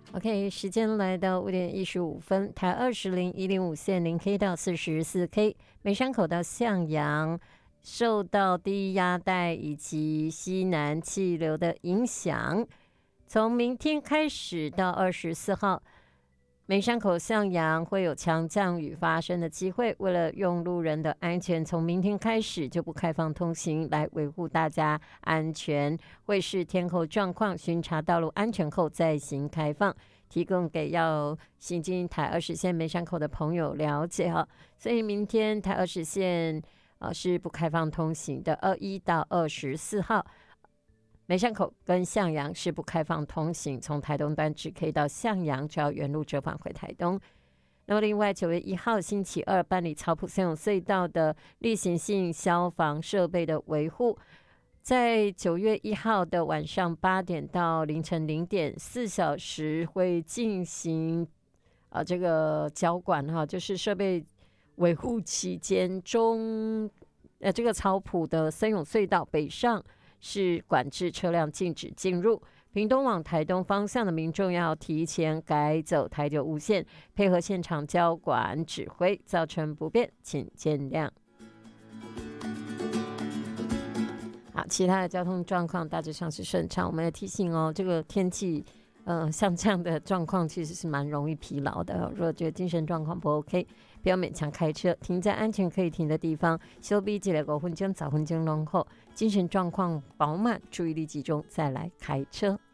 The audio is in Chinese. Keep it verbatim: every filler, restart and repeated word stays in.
OK， 时间来到五点一十五分，台二十零一零五线零 K 到四十四 K， 梅山口到向阳，受到低压带以及西南气流的影响，从明天开始到二十四号，梅山口向阳会有强降雨发生的机会。为了用路人的安全，从明天开始就不开放通行，来维护大家安全。会视天候状况巡查道路安全后再行开放，提供给要行经台二十线梅山口的朋友了解哈。所以明天台二十线呃是不开放通行的，二一到二十四号。梅山口跟向阳是不开放通行，从台东端只可以到向阳，就要原路折返回台东。那么另外九月一号星期二办理草埔森永隧道的例行性消防设备的维护，在九月一号的晚上八点到凌晨零点四小时会进行呃这个交管哈，就是设备维护期间中呃这个草埔的森永隧道北上是管制车辆禁止进入，屏东往台东方向的民众要提前改走台九五线，配合现场交管指挥，造成不便请见谅。好，其他的交通状况大致上是顺畅。我们也提醒哦，这个天气呃像这样的状况其实是蛮容易疲劳的，如果觉得精神状况不 OK， 不要勉强开车，停在安全可以停的地方，休息一个五分钟、十分钟后，精神状况饱满，注意力集中再来开车。